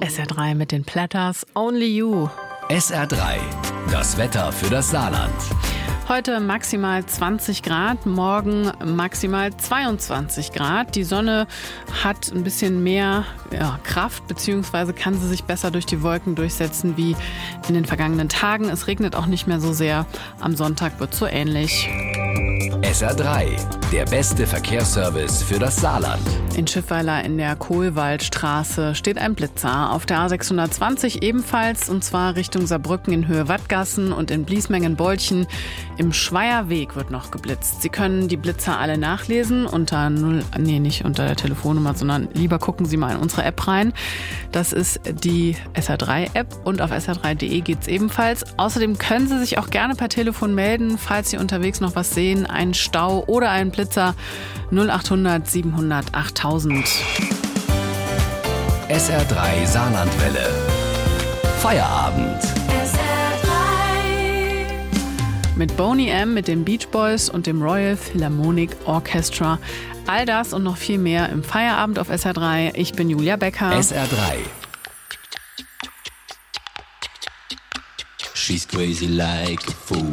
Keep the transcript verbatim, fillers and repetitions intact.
S R drei mit den Platters, Only You. S R drei, das Wetter für das Saarland. Heute maximal zwanzig Grad, morgen maximal zweiundzwanzig Grad. Die Sonne hat ein bisschen mehr ja, Kraft, beziehungsweise kann sie sich besser durch die Wolken durchsetzen wie in den vergangenen Tagen. Es regnet auch nicht mehr so sehr. Am Sonntag wird so ähnlich. S R drei, der beste Verkehrsservice für das Saarland. In Schiffweiler in der Kohlwaldstraße steht ein Blitzer. Auf der A sechshundertzwanzig ebenfalls, und zwar Richtung Saarbrücken in Höhe Wattgassen und in Bliesmengen-Bolchen. Im Schweierweg wird noch geblitzt. Sie können die Blitzer alle nachlesen unter null, nee, nicht unter der Telefonnummer, sondern lieber gucken Sie mal in unsere App rein. Das ist die S R drei App und auf S R drei Punkt de geht's ebenfalls. Außerdem können Sie sich auch gerne per Telefon melden, falls Sie unterwegs noch was sehen, einen Stau oder einen Blitzer. null achthundert siebenhundert achttausend. S R drei Saarlandwelle. Feierabend. Mit Boney M., mit den Beach Boys und dem Royal Philharmonic Orchestra. All das und noch viel mehr im Feierabend auf S R drei. Ich bin Julia Becker. S R drei. She's crazy like a fool.